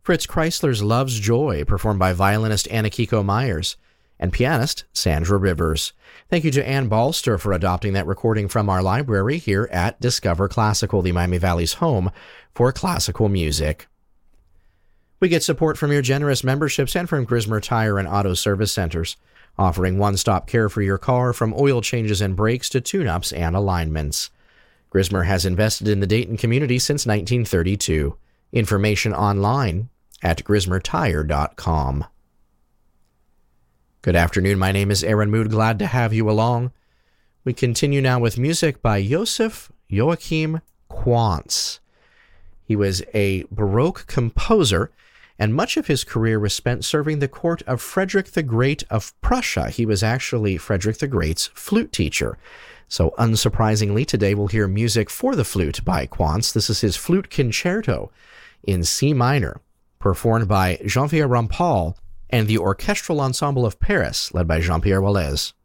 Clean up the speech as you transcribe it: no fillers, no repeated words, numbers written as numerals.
Fritz Kreisler's Love's Joy, performed by violinist Anakiko Myers, and pianist Sandra Rivers. Thank you to Ann Balster for adopting that recording from our library here at Discover Classical, the Miami Valley's home for classical music. We get support from your generous memberships and from Grismer Tire and Auto Service Centers, offering one-stop care for your car from oil changes and brakes to tune-ups and alignments. Grismer has invested in the Dayton community since 1932. Information online at grismertire.com. Good afternoon, my name is Aaron Mood, glad to have you along. We continue now with music by Joseph Joachim Quantz. He was a Baroque composer, and much of his career was spent serving the court of Frederick the Great of Prussia. He was actually Frederick the Great's flute teacher. So unsurprisingly, today we'll hear music for the flute by Quantz. This is his flute concerto in C minor, performed by Jean-Pierre Rampal and the Orchestral Ensemble of Paris, led by Jean-Pierre Wallace.